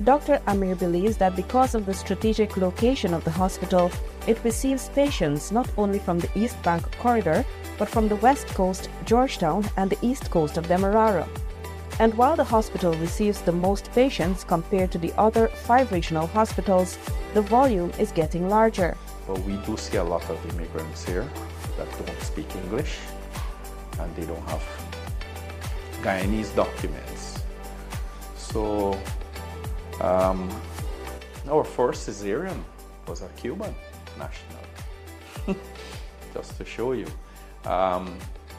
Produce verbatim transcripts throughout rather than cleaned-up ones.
Doctor Amir believes that because of the strategic location of the hospital, it receives patients not only from the East Bank corridor, but from the West Coast, Georgetown, and the East Coast of Demerara. And while the hospital receives the most patients compared to the other five regional hospitals, the volume is getting larger. Well, we do see a lot of immigrants here that don't speak English, and they don't have Guyanese documents. So um, our first cesarean was a Cuban national, just to show you. Um,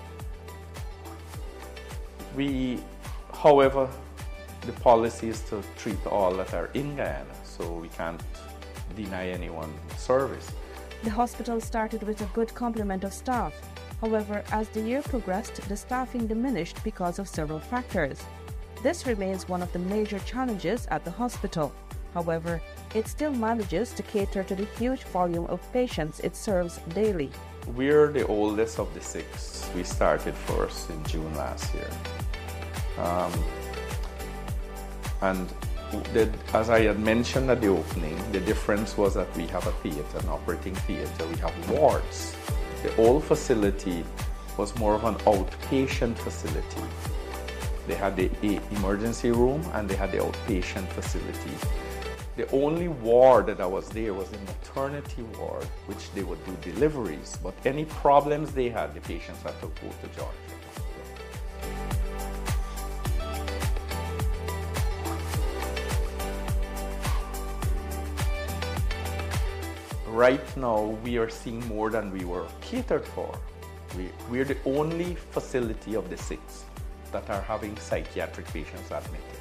we, however, the policy is to treat all that are in Guyana, so we can't deny anyone service. The hospital started with a good complement of staff. However, as the year progressed, the staffing diminished because of several factors. This remains one of the major challenges at the hospital. However, it still manages to cater to the huge volume of patients it serves daily. We're the oldest of the six. We started first in June last year. Um, and the, as I had mentioned at the opening, the difference was that we have a theater, an operating theater, we have wards. The old facility was more of an outpatient facility. They had the emergency room and they had the outpatient facility. The only ward that was there was the maternity ward, which they would do deliveries, but any problems they had, the patients had to go to Georgia. Right now, we are seeing more than we were catered for. We, we're the only facility of the six that are having psychiatric patients admitted.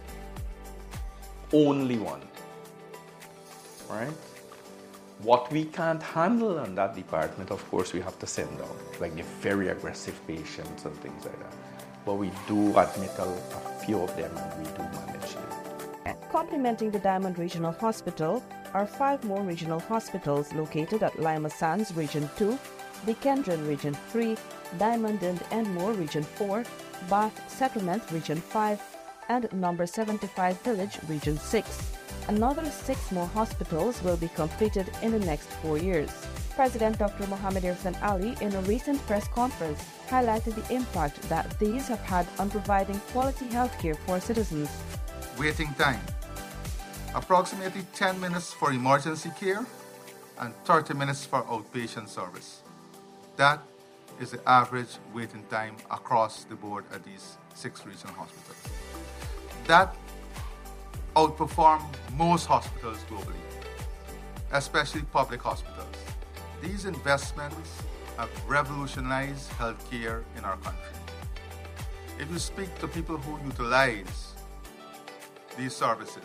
Only one, right? What we can't handle in that department, of course, we have to send out, like the very aggressive patients and things like that. But we do admit a, a few of them and we do manage them. Complementing the Diamond Regional Hospital are five more regional hospitals located at Lima Sands Region two, Dikendron Region three, Diamond and Enmore Region four, Bath Settlement Region five, and Number seventy-five Village Region six. Another six more hospitals will be completed in the next four years. President Doctor Mohamed Irfan Ali, in a recent press conference, highlighted the impact that these have had on providing quality healthcare for citizens. Waiting time: approximately ten minutes for emergency care and thirty minutes for outpatient service. That is the average waiting time across the board at these six regional hospitals. That outperforms most hospitals globally, especially public hospitals. These investments have revolutionized healthcare in our country. If you speak to people who utilize these services,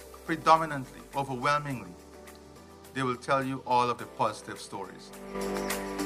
predominantly, overwhelmingly, they will tell you all of the positive stories.